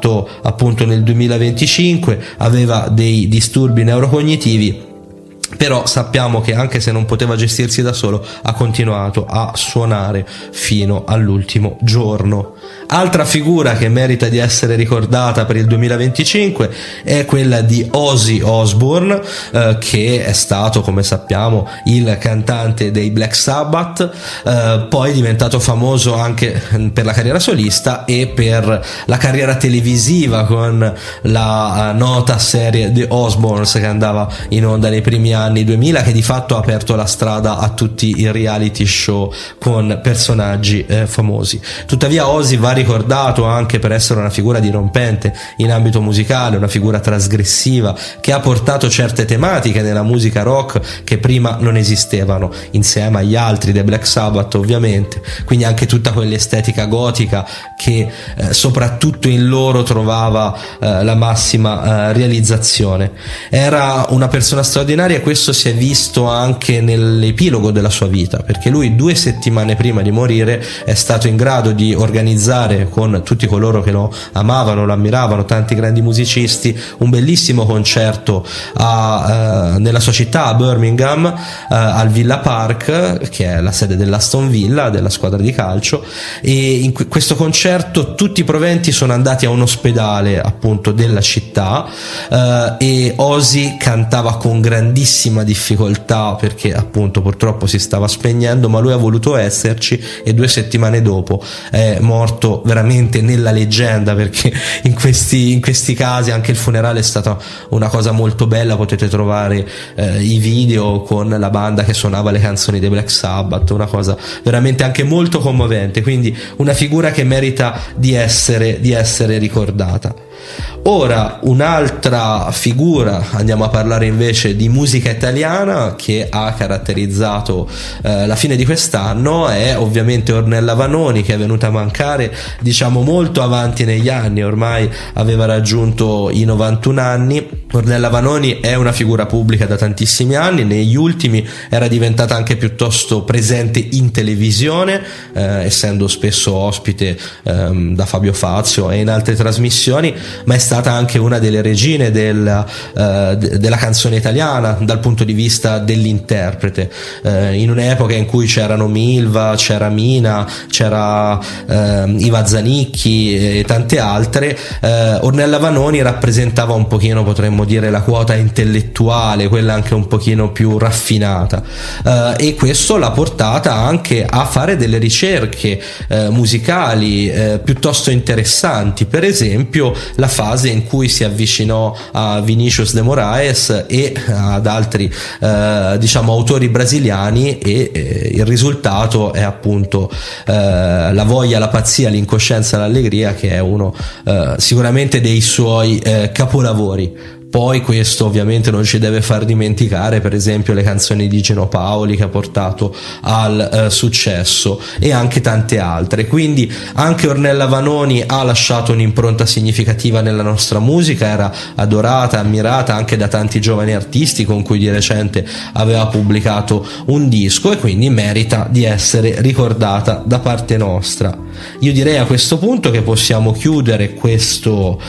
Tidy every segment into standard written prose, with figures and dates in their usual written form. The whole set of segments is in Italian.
morto appunto nel 2025, aveva dei disturbi neurocognitivi, però sappiamo che anche se non poteva gestirsi da solo ha continuato a suonare fino all'ultimo giorno. Altra figura che merita di essere ricordata per il 2025 è quella di Ozzy Osbourne, che è stato, come sappiamo, il cantante dei Black Sabbath, poi è diventato famoso anche per la carriera solista e per la carriera televisiva con la nota serie The Osbournes che andava in onda nei primi anni 2000, che di fatto ha aperto la strada a tutti i reality show con personaggi famosi. Tuttavia Ozzy va ricordato anche per essere una figura dirompente in ambito musicale, una figura trasgressiva che ha portato certe tematiche nella musica rock che prima non esistevano, insieme agli altri dei Black Sabbath ovviamente, quindi anche tutta quell'estetica gotica che soprattutto in loro trovava la massima realizzazione. Era una persona straordinaria e questo si è visto anche nell'epilogo della sua vita, perché lui 2 settimane prima di morire è stato in grado di organizzare con tutti coloro che lo amavano, lo ammiravano, tanti grandi musicisti, un bellissimo concerto nella sua città, a Birmingham, al Villa Park, che è la sede dell'Aston Villa, della squadra di calcio, e in questo concerto tutti i proventi sono andati a un ospedale appunto della città, e Ozzy cantava con grandissima difficoltà perché appunto purtroppo si stava spegnendo, ma lui ha voluto esserci e 2 settimane dopo è morto veramente nella leggenda, perché in questi casi anche il funerale è stata una cosa molto bella. Potete trovare i video con la banda che suonava le canzoni dei Black Sabbath, una cosa veramente anche molto commovente, quindi una figura che merita di essere ricordata. Ora un'altra figura, andiamo a parlare invece di musica italiana che ha caratterizzato la fine di quest'anno, è ovviamente Ornella Vanoni, che è venuta a mancare diciamo molto avanti negli anni, ormai aveva raggiunto i 91 anni. Ornella Vanoni è una figura pubblica da tantissimi anni, negli ultimi era diventata anche piuttosto presente in televisione, essendo spesso ospite da Fabio Fazio e in altre trasmissioni, ma è stata anche una delle regine della canzone italiana dal punto di vista dell'interprete, in un'epoca in cui c'erano Milva, c'era Mina, c'era Iva Zanicchi e tante altre. Ornella Vanoni rappresentava un pochino, potremmo dire, la quota intellettuale, quella anche un pochino più raffinata, e questo l'ha portata anche a fare delle ricerche musicali piuttosto interessanti, per esempio la fase in cui si avvicinò a Vinicius de Moraes e ad altri diciamo autori brasiliani, e il risultato è appunto La voglia, la pazzia, l'incoscienza, l'allegria, che è uno sicuramente dei suoi capolavori. Poi questo ovviamente non ci deve far dimenticare per esempio le canzoni di Gino Paoli, che ha portato al successo, e anche tante altre. Quindi anche Ornella Vanoni ha lasciato un'impronta significativa nella nostra musica, era adorata, ammirata anche da tanti giovani artisti con cui di recente aveva pubblicato un disco, e quindi merita di essere ricordata da parte nostra. Io direi a questo punto che possiamo chiudere questo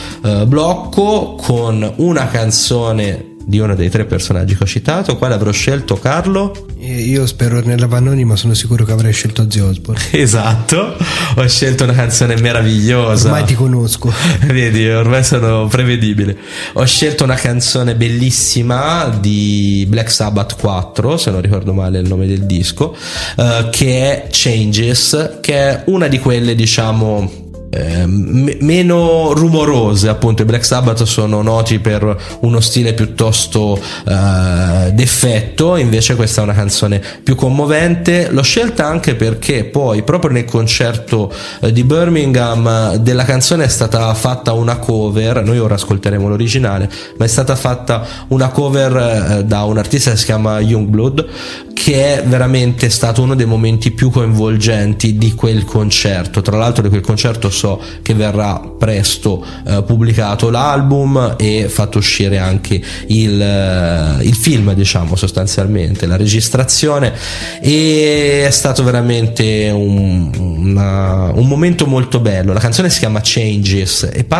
blocco con una canzone di uno dei 3 personaggi che ho citato. Quale avrò scelto, Carlo? Io spero Ornella Vanoni, ma sono sicuro che avrei scelto Ozzy Osbourne. Esatto, ho scelto una canzone meravigliosa. Ormai ti conosco. Vedi, ormai sono prevedibile. Ho scelto una canzone bellissima di Black Sabbath 4, se non ricordo male il nome del disco, che è Changes, che è una di quelle, diciamo, meno rumorose. Appunto i Black Sabbath sono noti per uno stile piuttosto d'effetto, invece questa è una canzone più commovente. L'ho scelta anche perché poi proprio nel concerto di Birmingham della canzone è stata fatta una cover. Noi ora ascolteremo l'originale, ma è stata fatta una cover da un artista che si chiama Youngblood, che è veramente stato uno dei momenti più coinvolgenti di quel concerto. Tra l'altro di quel concerto so che verrà presto pubblicato l'album e fatto uscire anche il film, diciamo, sostanzialmente la registrazione, e è stato veramente un momento molto bello. La canzone si chiama Changes e